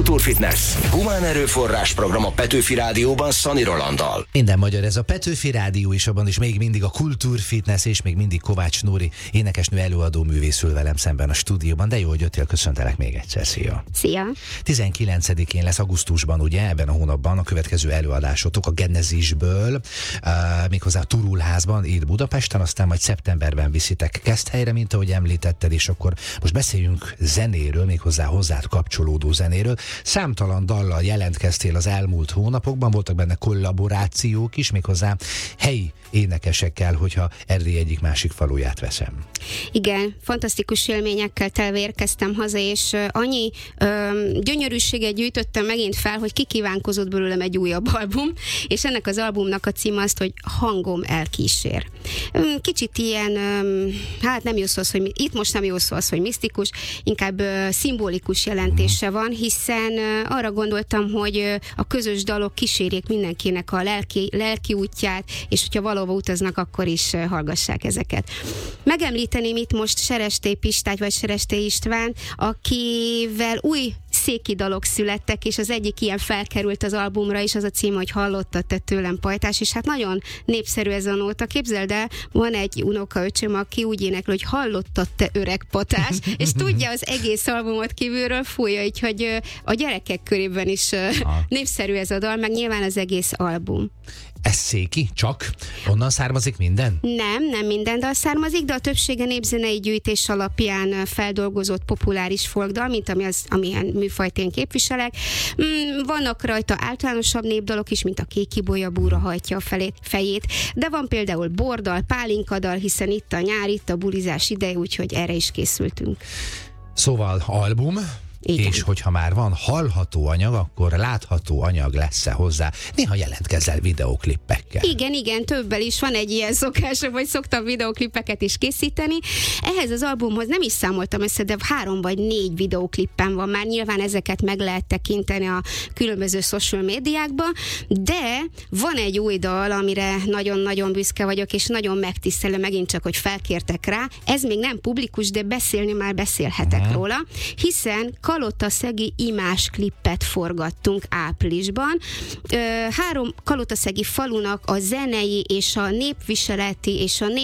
Kultúrfitness. Humán erőforrás program a Petőfi Rádióban Szani Rolanddal. Minden magyar, ez a Petőfi Rádió, és abban is még mindig a Kultúrfitness, és még mindig Kovács Nóri, énekesnő, előadó művész ül velem szemben a stúdióban. De jó, hogy jöttél, köszöntelek még egyszer. Szia! Szia! 19-én lesz augusztusban, ugye, ebben a hónapban a következő előadásotok a Genezisből, méghozzá a Turulházban, itt Budapesten, aztán majd szeptemberben viszitek Keszthelyre, mint ahogy említetted, és akkor most beszéljünk zenéről, méghozzá hozzád kapcsolódó zenéről. Számtalan dallal jelentkeztél az elmúlt hónapokban, voltak benne kollaborációk is, méghozzá helyi énekesekkel, hogyha Erdély egyik másik faluját veszem. Igen, fantasztikus élményekkel telve érkeztem haza, és annyi gyönyörűséget gyűjtöttem megint fel, hogy kikívánkozott belőlem egy újabb album, és ennek az albumnak a címe az, hogy Hangom elkísér. Kicsit ilyen, hát nem jó szó az, hogy itt most nem jó szó az, hogy misztikus, inkább szimbolikus jelentése van, hiszen arra gondoltam, hogy a közös dalok kísérjék mindenkinek a lelki útját, és hogyha valahova utaznak, akkor is hallgassák ezeket. Megemlíteném itt most Seresté Pistát, vagy Seresté István, akivel új széki dalok születtek, és az egyik ilyen felkerült az albumra is, az a cím, hogy Hallottad te tőlem pajtás, és hát nagyon népszerű ez a nóta. Képzeld el, van egy unokaöcsém, aki úgy énekel, hogy hallottad te öreg patás, és tudja az egész albumot kívülről, fújja, úgyhogy a gyerekek körében is népszerű ez a dal, meg nyilván az egész album. Ez széki? Csak? Onnan származik minden? Nem minden dal származik, de a többsége népzenei gyűjtés alapján feldolgozott populáris folkdal, mint amilyen műfajt én képviselek. Vannak rajta általánosabb népdalok is, mint a Kék ibolya búra hajtja a fejét, de van például bordal, pálinkadal, hiszen itt a nyár, itt a bulizás ideje, úgyhogy erre is készültünk. Szóval album. Igen. És hogyha már van hallható anyag, akkor látható anyag lesz-e hozzá? Néha jelentkezel videóklippekkel. Igen, többel is van egy ilyen szokásom, hogy szoktam videóklippeket is készíteni. Ehhez az albumhoz nem is számoltam össze, de 3 vagy 4 videóklippen van már. Nyilván ezeket meg lehet tekinteni a különböző social médiákban, de van egy új dal, amire nagyon-nagyon büszke vagyok, és nagyon megtisztelő megint csak, hogy felkértek rá. Ez még nem publikus, de beszélni már beszélhetek róla, hiszen Kalotaszegi imás klippet forgattunk áprilisban. 3 kalotaszegi falunak a zenei és a népviseleti és a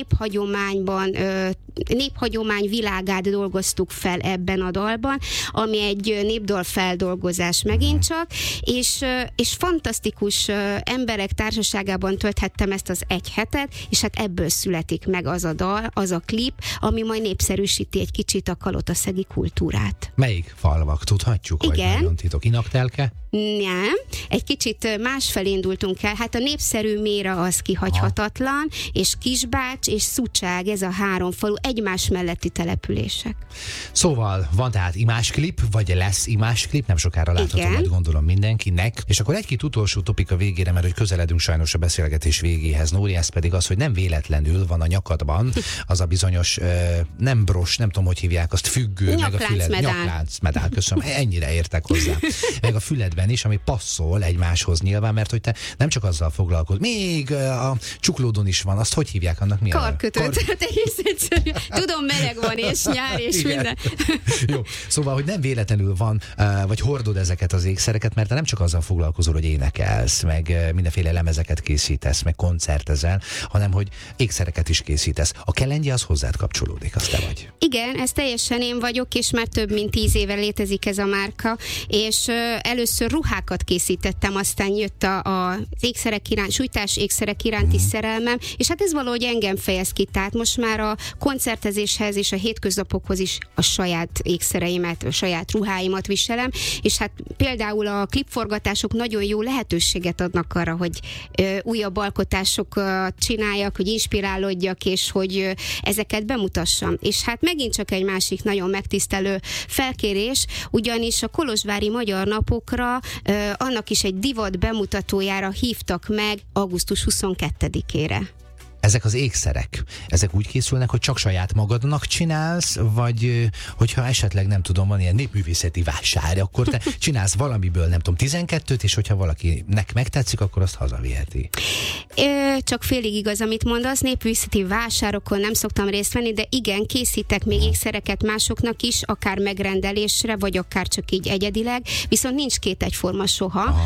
néphagyomány világát dolgoztuk fel ebben a dalban, ami egy népdal feldolgozás megint csak, és fantasztikus emberek társaságában tölthettem ezt az egy hetet, és hát ebből születik meg az a dal, az a klip, ami majd népszerűsíti egy kicsit a kalotaszegi kultúrát. Melyik falvak? Tudhatjuk? Igen. Vagy nagyon titok? Inaktelke? Nem, egy kicsit másfelé indultunk el. Hát a népszerű Méra az kihagyhatatlan, és Kisbács és Szucság, ez a 3 falu egymás melletti települések. Szóval van tehát imásklip, vagy lesz imásklip, nem sokára látható, majd gondolom mindenkinek. És akkor egy-két utolsó topik a végére, mert hogy közeledünk sajnos a beszélgetés végéhez, Nóri, ez pedig az, hogy nem véletlenül van a nyakadban az a bizonyos, nem bros, nem tudom, hogy hívják, azt függő, meg a füled. Nyakláncmedál, köszönöm, ennyire értek hozzá. Meg a füledben is, ami passzol egymáshoz nyilván, mert hogy te nem csak azzal foglalkozol, még a csuklódon is van, azt hogy hívják, annak mi a karkötőt? Egész egyszerű. Tudom, meleg van, és nyár, és igen. Minden. Jó, szóval, hogy nem véletlenül van, vagy hordod ezeket az ékszereket, mert te nem csak azzal foglalkozol, hogy énekelsz, meg mindenféle lemezeket készítesz, meg koncertezel, hanem hogy ékszereket is készítesz. A kelendje az hozzád kapcsolódik, az te vagy. Igen, ez teljesen én vagyok, és már több mint 10 éve létezik ez a márka, és először ruhákat készítettem, aztán jött az ékszerek iránt, sújtás ékszerek iránti szerelmem, és hát ez valahogy engem fejez ki, tehát most már a koncertezéshez és a hétköznapokhoz is a saját ékszereimet, a saját ruháimat viselem, és hát például a klipforgatások nagyon jó lehetőséget adnak arra, hogy újabb alkotásokat csináljak, hogy inspirálódjak, és hogy ezeket bemutassam. És hát megint csak egy másik nagyon megtisztelő felkérés, ugyanis a Kolozsvári Magyar Napokra annak is egy divat bemutatójára hívtak meg augusztus 22-ére. Ezek az ékszerek, ezek úgy készülnek, hogy csak saját magadnak csinálsz, vagy hogyha esetleg nem tudom, van ilyen népművészeti vásár, akkor te csinálsz valamiből, nem tudom, 12-t, és hogyha valakinek megtetszik, akkor azt hazaviheti. Csak félig igaz, amit mondasz, népművészeti vásárokon nem szoktam részt venni, de igen, készítek még ékszereket másoknak is, akár megrendelésre, vagy akár csak így egyedileg, viszont nincs két egyforma soha,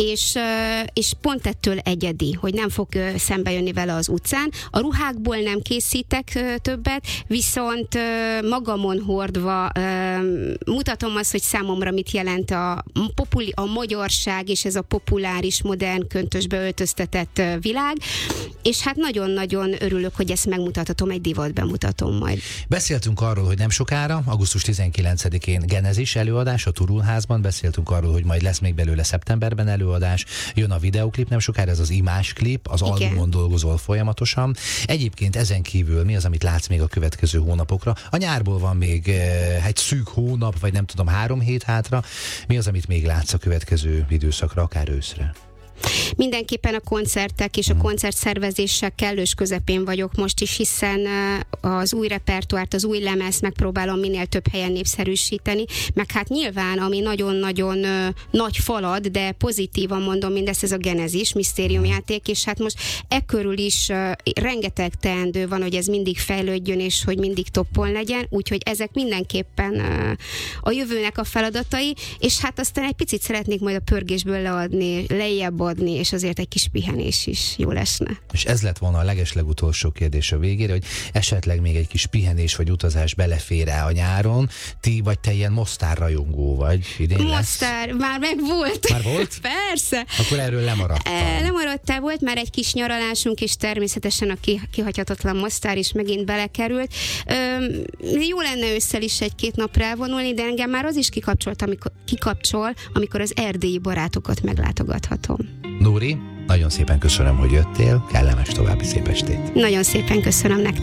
és pont ettől egyedi, hogy nem fog szembe jönni vele az utcán. A ruhákból nem készítek többet, viszont magamon hordva mutatom azt, hogy számomra mit jelent a magyarság és ez a populáris, modern, köntösbe öltöztetett világ, és hát nagyon-nagyon örülök, hogy ezt megmutathatom, egy divat bemutatom majd. Beszéltünk arról, hogy nem sokára, augusztus 19-én Genezis előadás a Turulházban, beszéltünk arról, hogy majd lesz még belőle szeptemberben előadás, jön a videóklip nem sokára, ez az imásklip, az albumon dolgozol folyamatosan. Egyébként ezen kívül mi az, amit látsz még a következő hónapokra? A nyárból van még egy szűk hónap, vagy nem tudom, 3 hét hátra. Mi az, amit még látsz a következő időszakra, akár őszre? Mindenképpen a koncertek és a koncertszervezések kellős közepén vagyok most is, hiszen az új repertoárt, az új lemezt megpróbálom minél több helyen népszerűsíteni, meg hát nyilván, ami nagyon-nagyon nagy falad, de pozitívan mondom mindezt, ez a Genezis, misztériumjáték, és hát most körül is rengeteg teendő van, hogy ez mindig fejlődjön, és hogy mindig toppon legyen, úgyhogy ezek mindenképpen a jövőnek a feladatai, és hát aztán egy picit szeretnék majd a pörgésből lejjebb adni, és azért egy kis pihenés is jó lesne. És ez lett volna a legeslegutolsó kérdés a végére, hogy esetleg még egy kis pihenés vagy utazás belefér-e a nyáron? Vagy te ilyen Mostár rajongó vagy? Idén Mostár, lesz? Már meg volt. Már volt? Persze. Akkor erről lemaradtam. Lemaradtál, volt már egy kis nyaralásunk, és természetesen a kihagyhatatlan Mostár is megint belekerült. Jó lenne ősszel is 1-2 napra elvonulni, de engem már az is kikapcsol, amikor az erdélyi barátokat meglátogathatom. Nóri, nagyon szépen köszönöm, hogy jöttél, kellemes további szép estét. Nagyon szépen köszönöm nektek.